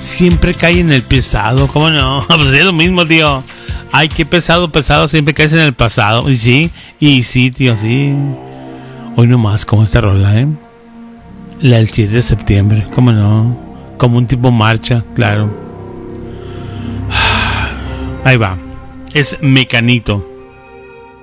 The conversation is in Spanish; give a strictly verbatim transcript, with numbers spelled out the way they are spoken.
siempre cae en el pesado. ¿Cómo no? Pues es lo mismo, tío. Ay, qué pesado, pesado, siempre caes en el pasado. Y sí, y sí, tío, sí. Hoy nomás, como esta rola, ¿eh? La del siete de septiembre, ¿cómo no? Como un tipo marcha, claro. Ahí va. Es Mecanito.